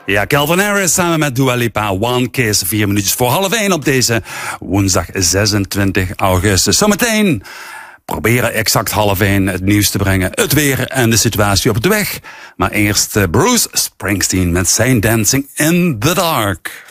Ja, Calvin Harris samen met Dua Lipa, One Kiss, 4 minuutjes voor 12:30 op deze woensdag 26 augustus. Zometeen proberen exact 12:30 het nieuws te brengen, het weer en de situatie op de weg. Maar eerst Bruce Springsteen met zijn Dancing in the Dark.